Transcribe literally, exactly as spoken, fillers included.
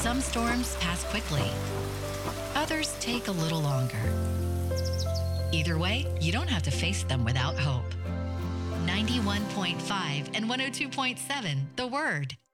Some storms pass quickly. Others take a little longer. Either way, you don't have to face them without hope. ninety-one point five and one oh two point seven, The Word.